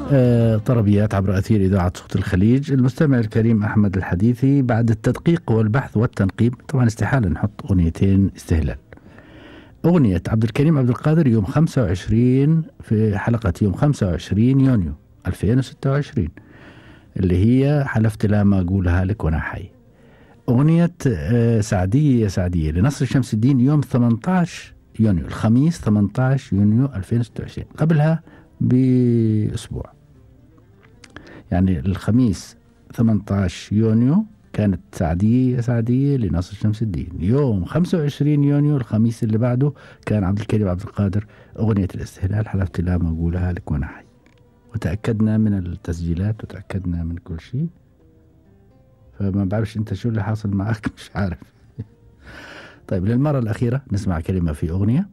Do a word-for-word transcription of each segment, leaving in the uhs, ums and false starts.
آه، طربيات عبر أثير إذاعة صوت الخليج. المستمع الكريم أحمد الحديثي، بعد التدقيق والبحث والتنقيب طبعا استحالة نحط أغنيتين استهلال. أغنية عبد الكريم عبد القادر يوم خمسة وعشرين في حلقة يوم خمسة وعشرين يونيو ألفين وستة وعشرين اللي هي حلفت لا ما أقولها لك وأنا حي. أغنية آه، سعدية يا سعدية لنصر شمس الدين يوم ثمانية عشر يونيو، الخميس ثمانية عشر يونيو ألفين وستة وعشرين، قبلها بأسبوع، يعني الخميس ثمانية عشر يونيو كانت سعدية يا سعدية لنصر شمس الدين. يوم خمسة وعشرين يونيو الخميس اللي بعده كان عبد الكريم عبد القادر أغنية الاستهلال حلفت لا ما أقولها لك وأنا حي. وتأكدنا من التسجيلات وتأكدنا من كل شيء، فما بعرفش أنت شو اللي حاصل معك، مش عارف. طيب للمرة الأخيرة نسمع كلمة في أغنية.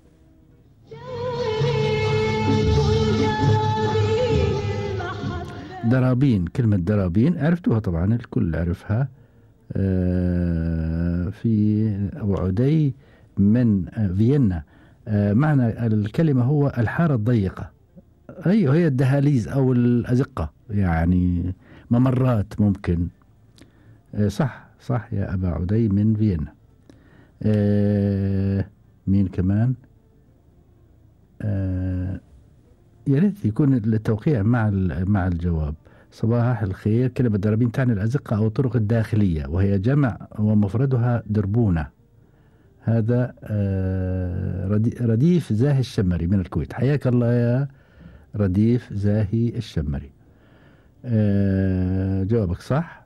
درابين، كلمة درابين عرفتوها طبعا، الكل عرفها. آه في أبو عدي من آه فيينا. آه معنى الكلمة هو الحارة الضيقة. أيوه، هي الدهاليز أو الأزقة، يعني ممرات ممكن. آه صح صح يا أبا عدي من فيينا. آه مين كمان؟ آه يا ريت يكون التوقيع مع مع الجواب. صباح الخير، كلمة درابين تعني الأزقة أو الطرق الداخلية، وهي جمع ومفردها دربونة. هذا آه رديف زاهي الشمري من الكويت. حياك الله يا رديف زاهي الشمري. آه جوابك صح.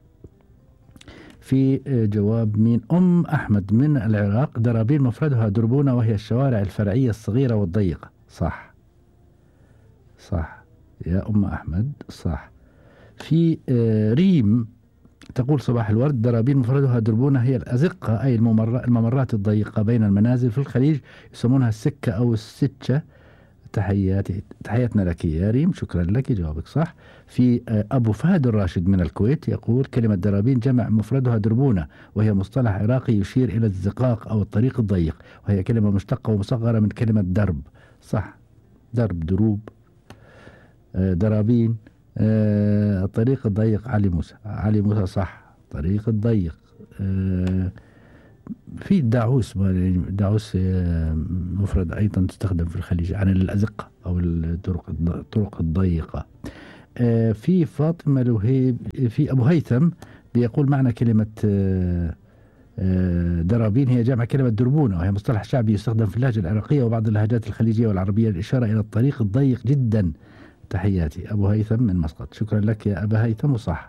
في جواب مين؟ أم أحمد من العراق. درابين مفردها دربونة، وهي الشوارع الفرعية الصغيرة والضيقة. صح صح يا أم أحمد، صح. في آه ريم تقول صباح الورد، درابين مفردها دربونة هي الأزقة، أي الممرات الضيقة بين المنازل في الخليج، يسمونها السكة أو السكة. تحياتي تحياتنا لك يا ريم، شكرا لك، جوابك صح. في آه أبو فهد الراشد من الكويت يقول كلمة درابين جمع مفردها دربونة، وهي مصطلح عراقي يشير إلى الزقاق أو الطريق الضيق، وهي كلمة مشتقة ومصغرة من كلمة درب. صح، درب، دروب، آه درابين. آه الطريق الضيق، علي موسى، علي موسى صح، طريق الضيق. آه في داعوس، داعوس آه مفرد أيضا تستخدم في الخليج عن الأزقة أو الطرق الطرق الضيقة. آه في فاطمة لوهيب، في أبو هيثم بيقول معنى كلمة آه آه درابين هي جمع كلمة دربونة، وهي مصطلح شعبي يستخدم في اللهجة العراقية وبعض اللهجات الخليجية والعربية للإشارة إلى الطريق الضيق جدا. تحياتي أبو هيثم من مسقط، شكرا لك يا أبا هيثم، وصح.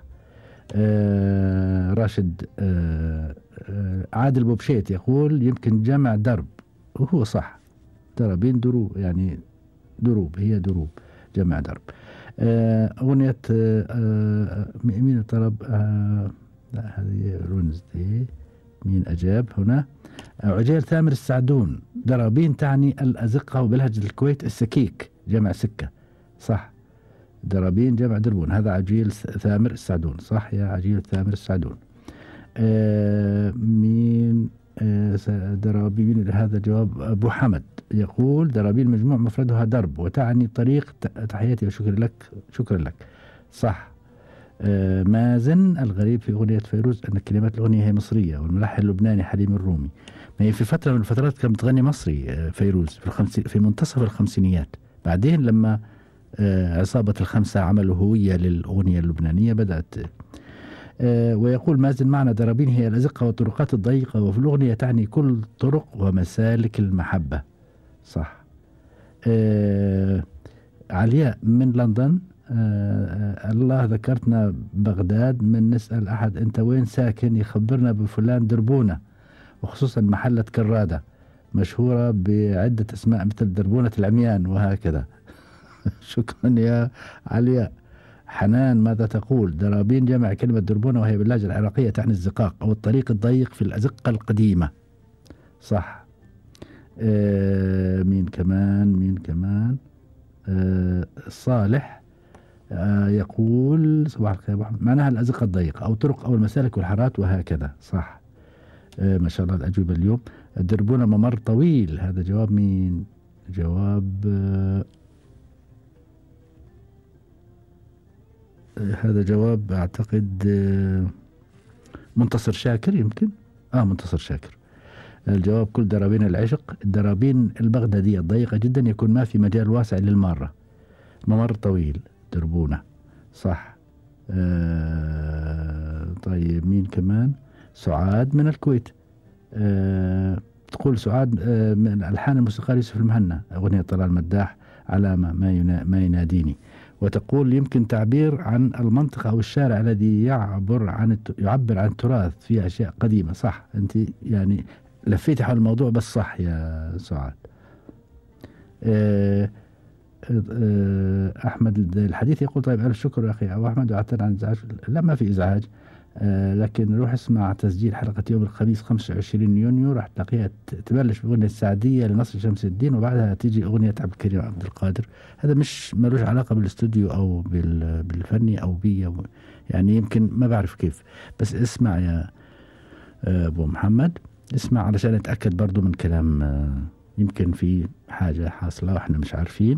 آه راشد آه آه عادل بوبشيت يقول يمكن جمع درب، وهو صح، دربين دروب، يعني دروب، هي دروب جمع درب. آه أغنية آه آه مين طلب؟ آه لا هذه رونز دي. مين أجاب هنا؟ آه عجيل ثامر السعدون، درابين تعني الأزقة، وبلهجة الكويت السكيك جمع سكة. صح، درابين جمع دربون، هذا عجيل ثامر السعدون، صح يا عجيل ثامر السعدون. آه مين آه درابين؟ هذا جواب أبو حمد يقول درابين مجموع مفردها درب وتعني طريق. تحياتي وشكرا لك، شكرا لك، صح. آه مازن الغريب في أغنية فيروز أن كلمات الأغنية هي مصرية، والملحن اللبناني حليم الرومي. ما هي في فترة من الفترات كانت بتغني مصري آه فيروز في, الخمس في منتصف الخمسينيات، بعدين لما آه عصابة الخمسة عملوا هوية للأغنية اللبنانية بدأت. آه ويقول مازن معنى درابين هي الأزقة والطرقات الضيقة، وفي الأغنية تعني كل طرق ومسالك المحبة. صح. آه علياء من لندن، آه الله ذكرتنا بغداد، من نسأل أحد أنت وين ساكن يخبرنا بفلان دربونة، وخصوصا محلة كرادة مشهورة بعدة أسماء مثل دربونة العميان وهكذا. شكرا يا علياء. حنان ماذا تقول؟ درابين جمع كلمة دربونة، وهي باللهجة العراقية تعني الزقاق أو الطريق الضيق في الأزقة القديمة. صح. آه مين كمان؟ مين كمان؟ آه صالح آه يقول صباح الخير محمد، معناها الأزقة الضيقة أو طرق أو المسالك والحارات وهكذا. صح. آه ما شاء الله الأجوبة اليوم. الدربونة ممر طويل، هذا جواب مين؟ جواب آه هذا جواب أعتقد منتصر شاكر، يمكن آه منتصر شاكر. الجواب كل درابين العشق. الدرابين البغدادية الضيقة جدا يكون ما في مجال واسع للمارة، ممر طويل دربونة، صح. آه طيب مين كمان؟ سعاد من الكويت. آه تقول سعاد آه من ألحان الموسيقار يوسف المهنا، أغنية طلال مداح علامة ما, ينا ما يناديني. وتقول يمكن تعبير عن المنطقة أو الشارع الذي يعبر عن يعبر عن التراث في أشياء قديمة، صح. أنت يعني لفيتي حول الموضوع بس صح يا سعاد. آه أحمد الحديث يقول طيب ألف شكر أخي أبو أحمد، وأعتذر عن الإزعاج. لا ما في إزعاج، أه لكن روح اسمع تسجيل حلقة يوم الخميس خمسة وعشرين يونيو، راح تلاقيها تبلش بأغنية السعدية لنصر شمس الدين، وبعدها تيجي أغنية عبد الكريم عبد القادر. هذا مش ملوش علاقة بالاستوديو أو بالفني أو بي أو يعني يمكن ما بعرف كيف، بس اسمع يا أبو محمد، اسمع علشان نتأكد برضو من كلام، يمكن في حاجة حاصلة وإحنا مش عارفين.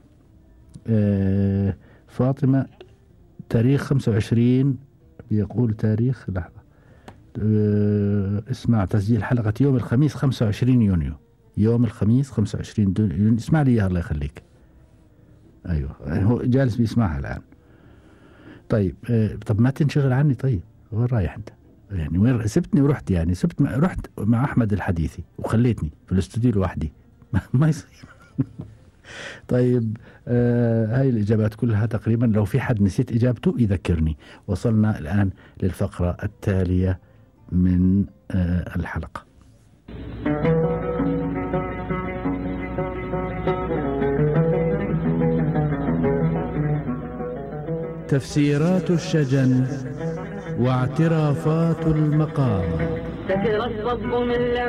أه فاطمة تاريخ خمسة وعشرين، بيقول تاريخ لحظة. أه اسمع تسجيل حلقة يوم الخميس خمسة وعشرين يونيو، يوم الخميس خمسة وعشرين يونيو. اسمع لي إياها الله يخليك. أيوة هو جالس بيسمعها الآن. طيب أه طب ما تنشغل عني، طيب وين رايح أنت؟ يعني وين سبتني ورحت؟ يعني سبت رحت مع أحمد الحديثي وخليتني في الاستوديو لوحدي ما يصير. طيب آه هاي الإجابات كلها تقريبا، لو في حد نسيت إجابته يذكرني. وصلنا الآن للفقرة التالية من آه الحلقة. تفسيرات الشجن واعترافات المقام.